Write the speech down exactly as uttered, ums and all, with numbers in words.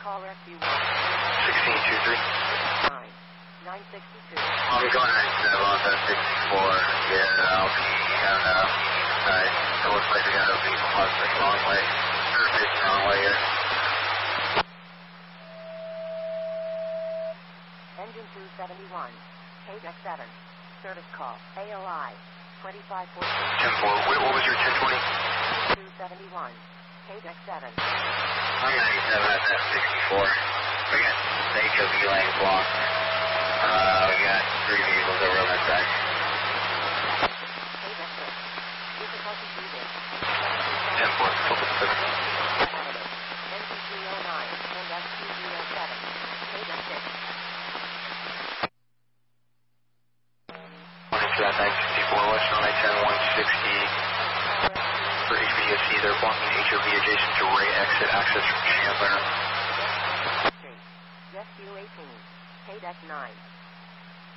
call rescue sixteen two three. nine nine sixty-two. I'll be going nine seven on that sixty-four. Yeah, I'll be, I don't know. Alright, so it looks like we got a vehicle possibly wrong way. Or facing wrong way here. Engine two seventy-one. K D E C seven. Service call. A O I. twenty-five fourteen. ten four. What, what was your ten twenty? two seventy-one. K D E C seven. I'm ninety-seven at that sixty-four. We got the H O V lane blocked. Uh, we got three vehicles over on that side. K D E C six. Difficulty breathing. ten four. seven. N T three oh nine and S T three oh seven. K D E C six. One into that nine sixty-four west on I ten one sixty. For H V S C, they're blocking H O V adjacent to Ray exit access from Chandler. Rescue eighteen. K D E C nine.